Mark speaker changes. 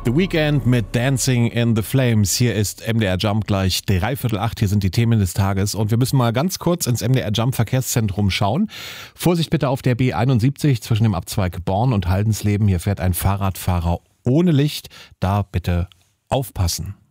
Speaker 1: The Weeknd mit Dancing in the Flames. Hier ist MDR Jump gleich 7:45. Hier sind die Themen des Tages. Und wir müssen mal ganz kurz ins MDR Jump Verkehrszentrum schauen. Vorsicht bitte auf der B71 zwischen dem Abzweig Born und Haldensleben. Hier fährt ein Fahrradfahrer ohne Licht. Da bitte aufpassen.